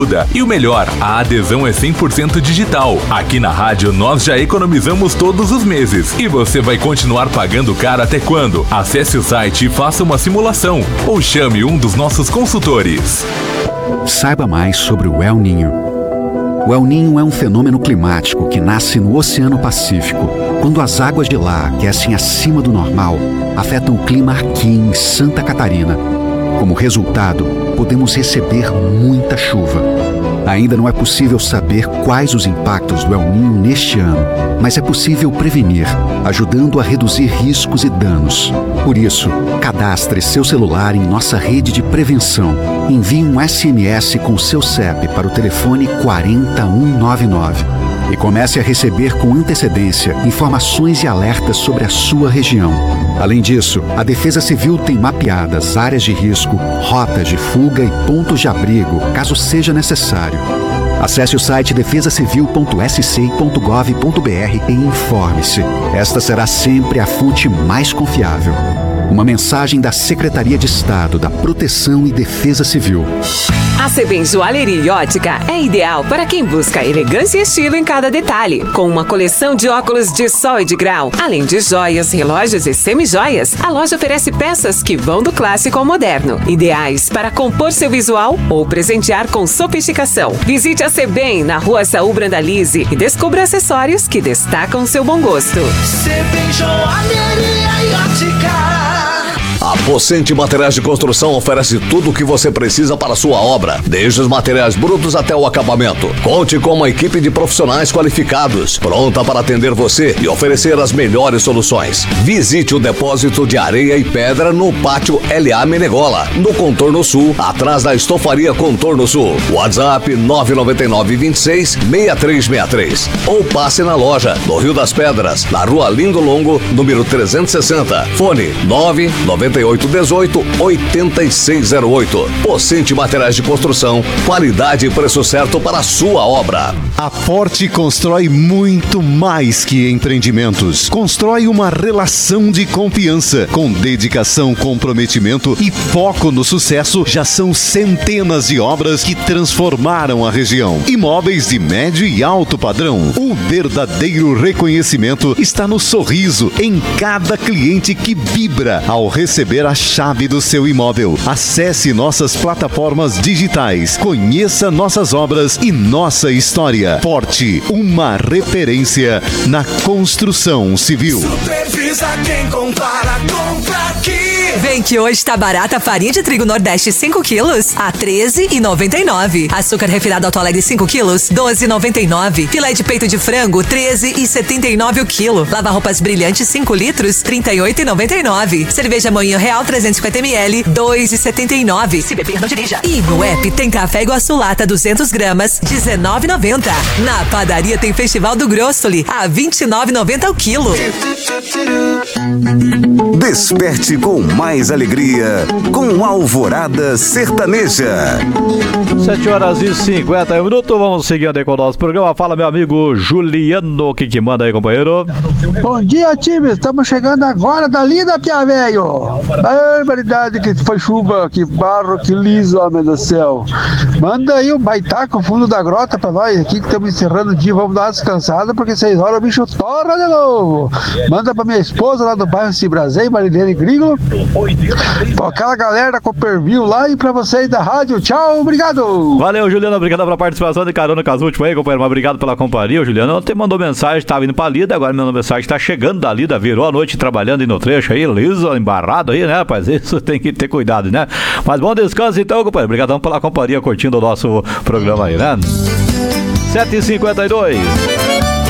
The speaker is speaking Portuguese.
E o melhor, a adesão é 100% digital. Aqui na rádio nós já economizamos todos os meses. E você vai continuar pagando caro até quando? Acesse o site e faça uma simulação. Ou chame um dos nossos consultores. Saiba mais sobre o El Niño. O El Niño é um fenômeno climático que nasce no Oceano Pacífico, quando as águas de lá aquecem acima do normal, afetam o clima aqui em Santa Catarina. Como resultado, podemos receber muita chuva. Ainda não é possível saber quais os impactos do El Niño neste ano, mas é possível prevenir, ajudando a reduzir riscos e danos. Por isso, cadastre seu celular em nossa rede de prevenção. Envie um SMS com seu CEP para o telefone 40199 e comece a receber com antecedência informações e alertas sobre a sua região. Além disso, a Defesa Civil tem mapeadas áreas de risco, rotas de fuga e pontos de abrigo, caso seja necessário. Acesse o site defesacivil.sc.gov.br e informe-se. Esta será sempre a fonte mais confiável. Uma mensagem da Secretaria de Estado da Proteção e Defesa Civil. A Sebem Joalheria e Ótica é ideal para quem busca elegância e estilo em cada detalhe. Com uma coleção de óculos de sol e de grau, além de joias, relógios e semijoias, a loja oferece peças que vão do clássico ao moderno, ideais para compor seu visual ou presentear com sofisticação. Visite a Sebem na Rua Saul Brandalize e descubra acessórios que destacam seu bom gosto. Sebem Joalheria e Ótica. A Pocente Materiais de Construção oferece tudo o que você precisa para a sua obra, desde os materiais brutos até o acabamento. Conte com uma equipe de profissionais qualificados, pronta para atender você e oferecer as melhores soluções. Visite o depósito de areia e pedra no Pátio LA Menegola, no Contorno Sul, atrás da Estofaria Contorno Sul. WhatsApp 999-26-6363. Ou passe na loja, no Rio das Pedras, na Rua Lindo Longo, número 360. Fone 99818-8608. Pocente Materiais de Construção, qualidade e preço certo para a sua obra. A Forte constrói muito mais que empreendimentos. Constrói uma relação de confiança. Com dedicação, comprometimento e foco no sucesso, já são centenas de obras que transformaram a região. Imóveis de médio e alto padrão. O verdadeiro reconhecimento está no sorriso em cada cliente que vibra ao receber a chave do seu imóvel. Acesse nossas plataformas digitais, conheça nossas obras e nossa história. Forte, uma referência na construção civil. Supervisa quem compara, compra aqui. Vem que hoje tá barata a farinha de trigo Nordeste 5 quilos a R$13,99. Açúcar refinado Alto Alegre 5 quilos, R$12,99. Filé de peito de frango, R$13,79 o quilo. Lava roupas brilhantes 5 litros, R$38,99. Cerveja Moinho Real 350 ml, R$2,79. Se beber, não dirija. E no app tem café Iguaçu Lata 200 gramas, R$19,90. Na padaria tem Festival do Grossoli, a R$29,90 o quilo. Desperte com mais alegria com Alvorada Sertaneja. 7h50, vamos seguindo aí com o nosso programa. Fala, meu amigo Juliano, o que manda aí, companheiro? Bom dia, time, estamos chegando agora dali da Pia Velho. Barbaridade, que foi chuva, que barro, que liso, homem do céu. Manda aí o baitaco, fundo da grota pra nós aqui, que estamos encerrando o dia, vamos dar uma descansada, porque 6 horas o bicho torra de novo. Manda pra minha esposa lá do bairro Cibrazen, Marineira e Gringo, pra aquela galera da Copperville lá e pra vocês da rádio. Tchau, obrigado. Valeu, Juliano, obrigado pela participação de carona com as últimas aí, companheiro, mas obrigado pela companhia. O Juliano ontem mandou mensagem, tava indo pra Lida, agora me mandou mensagem, tá chegando da Lida, virou a noite trabalhando aí no trecho aí, liso, embarrado aí, né, rapaz? Isso tem que ter cuidado, né? Mas bom descanso então, companheiro. Obrigadão pela companhia, curtindo o nosso programa aí, né? 7h52.